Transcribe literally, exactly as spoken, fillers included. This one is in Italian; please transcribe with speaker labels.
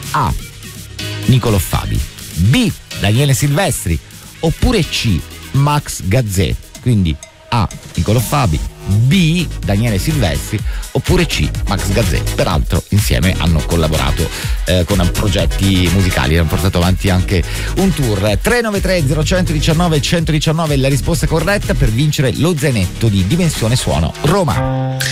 Speaker 1: A. Nicolò Fabi, B. Daniele Silvestri, oppure C. Max Gazzè. Quindi A. Nicolò Fabi, B. Daniele Silvestri, oppure C. Max Gazzè. Peraltro insieme hanno collaborato eh, con progetti musicali, hanno portato avanti anche un tour. Tre nove tre zero uno uno uno uno è la risposta corretta per vincere lo zainetto di Dimensione Suono Roma.